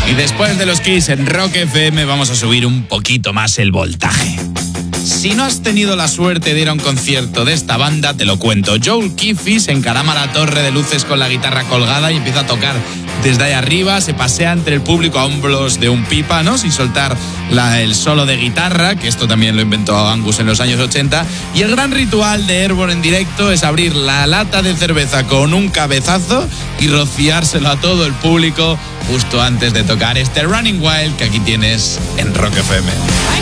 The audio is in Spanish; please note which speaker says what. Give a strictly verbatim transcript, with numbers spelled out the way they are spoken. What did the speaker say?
Speaker 1: Y después de los Kiss en Rock F M vamos a subir un poquito más el voltaje. Si no has tenido la suerte de ir a un concierto de esta banda, te lo cuento. Joel Keefe se encarama la torre de luces con la guitarra colgada y empieza a tocar desde ahí arriba, se pasea entre el público a hombros de un pipa, ¿no? Sin soltar la, el solo de guitarra, que esto también lo inventó Angus en los años ochenta. Y el gran ritual de Airborne en directo es abrir la lata de cerveza con un cabezazo y rociárselo a todo el público justo antes de tocar este Running Wild que aquí tienes en Rock F M.